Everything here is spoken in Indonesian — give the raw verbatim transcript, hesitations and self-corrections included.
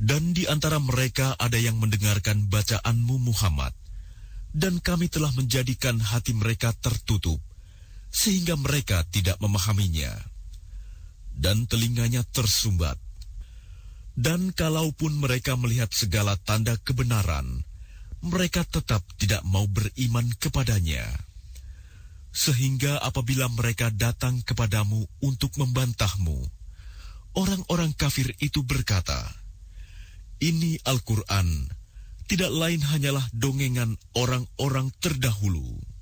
Dan di antara mereka ada yang mendengarkan bacaan-Mu Muhammad, dan kami telah menjadikan hati mereka tertutup, sehingga mereka tidak memahaminya, dan telinganya tersumbat. Dan kalaupun mereka melihat segala tanda kebenaran, mereka tetap tidak mau beriman kepadanya. Sehingga apabila mereka datang kepadamu untuk membantahmu, orang-orang kafir itu berkata, "Ini Al-Quran, tidak lain hanyalah dongengan orang-orang terdahulu."